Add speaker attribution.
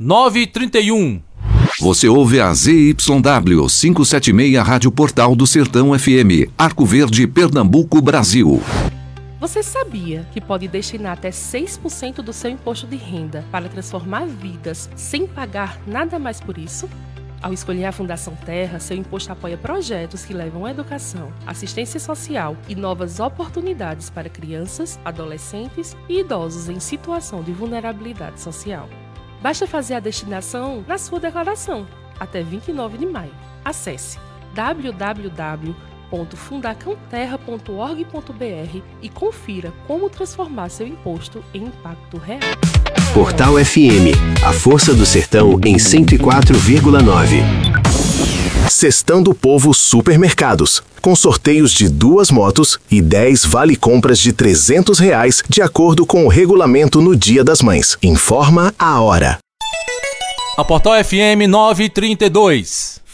Speaker 1: 9h31.
Speaker 2: Você ouve a ZYW 576 Rádio Portal do Sertão FM, Arco Verde, Pernambuco, Brasil.
Speaker 3: Você sabia que pode destinar até 6% do seu imposto de renda para transformar vidas sem pagar nada mais por isso? Ao escolher a Fundação Terra, seu imposto apoia projetos que levam educação, assistência social e novas oportunidades para crianças, adolescentes e idosos em situação de vulnerabilidade social. Basta fazer a destinação na sua declaração, até 29 de maio. Acesse www.fundacãoterra.org.br e confira como transformar seu imposto em impacto real.
Speaker 4: Portal FM, a força do sertão em 104,9. Cestão do Povo Supermercados, com sorteios de 2 motos e 10 vale-compras de R$300, de acordo com o regulamento no Dia das Mães. Informa a hora.
Speaker 1: A Portal FM 9h32.